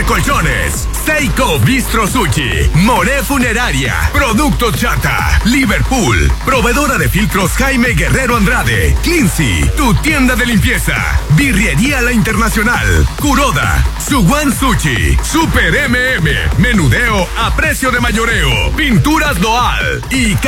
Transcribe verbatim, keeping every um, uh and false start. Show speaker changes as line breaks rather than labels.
Colchones, Seiko Bistro Sushi, More Funeraria, Productos Chata, Liverpool, Proveedora de Filtros Jaime Guerrero Andrade, Cleansy, tu tienda de limpieza, Birrería La Internacional, Kuroda, Suwan Sushi, Super M M, Menudeo a precio de mayoreo, Pinturas Doal y